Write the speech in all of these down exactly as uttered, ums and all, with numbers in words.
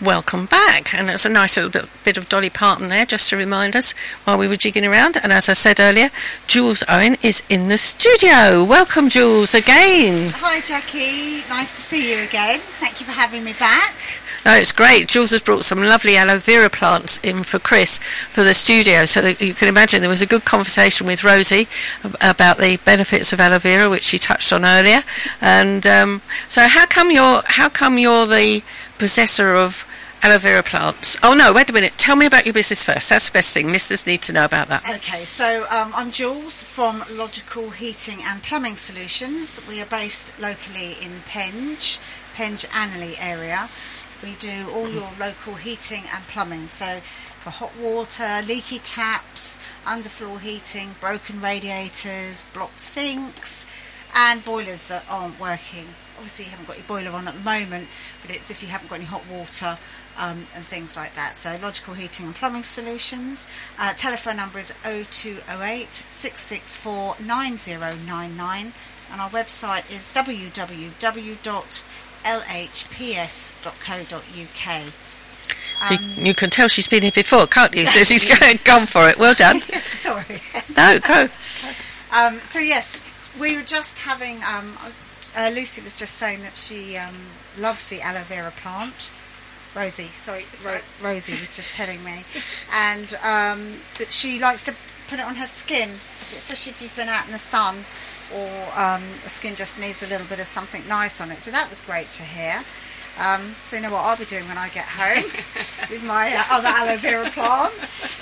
Welcome back, and it's a nice little bit, bit of Dolly Parton there just to remind us while we were jigging around. And as I said earlier, Jules Owen is in the studio. Welcome, Jules, again. Hi Jackie, nice to see you again. Thank you for having me back. No, it's great. Jules has brought some lovely aloe vera plants in for Chris for the studio, so that you can imagine there was a good conversation with Rosie about the benefits of aloe vera, which she touched on earlier. And um, so how come you're how come you're the possessor of aloe vera plants? Oh no, wait a minute. Tell me about your business first. That's the best thing. Listeners need to know about that. Okay, so um, I'm Jules from Logical Heating and Plumbing Solutions. We are based locally in Penge, Penge Annerley area. We do all your local heating and plumbing. So for hot water, leaky taps, underfloor heating, broken radiators, blocked sinks, and boilers that aren't working. Obviously you haven't got your boiler on at the moment, but it's if you haven't got any hot water um, and things like that. So Logical Heating and Plumbing Solutions. Uh, telephone number is oh two oh eight, six six four, nine oh nine nine, and our website is w w w dot l h p s dot co dot u k. Um, you, you can tell she's been here before, can't you? So she's gone for it. Well done. Sorry. No, go. Um, so yes, we were just having... Um, Uh, Lucy was just saying that she um, loves the aloe vera plant. Rosie, sorry, Ro- Rosie was just telling me, and um, that she likes to put it on her skin, especially if you've been out in the sun, or um, the skin just needs a little bit of something nice on it. So that was great to hear. Um, so you know what I'll be doing when I get home with my uh, other aloe vera plants.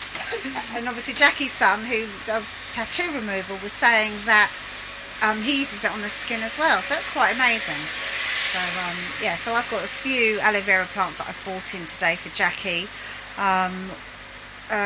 And obviously Jackie's son, who does tattoo removal, was saying that Um, he uses it on the skin as well, so that's quite amazing. So um, yeah, so I've got a few aloe vera plants that I've bought in today for Jackie. Um,